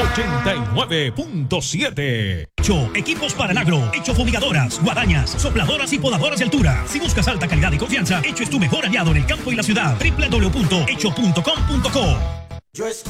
89.7. Hecho Equipos para el Agro. Hecho Fumigadoras, guadañas, sopladoras y podadoras de altura. Si buscas alta calidad y confianza, Hecho es tu mejor aliado en el campo y la ciudad. www.hecho.com.co.